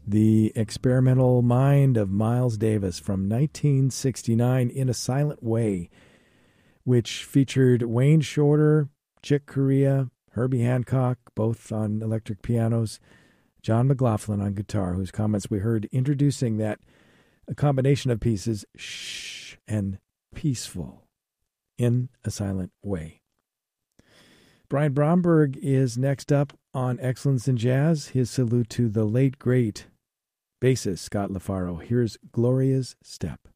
The Experimental Mind of Miles Davis from 1969, In a Silent Way, which featured Wayne Shorter, Chick Corea, Herbie Hancock, both on electric pianos, John McLaughlin on guitar, whose comments we heard introducing that a combination of pieces, shh and peaceful, In a Silent Way. Brian Bromberg is next up on Excellence in Jazz. His salute to the late, great bassist Scott LaFaro. Here's Gloria's Step.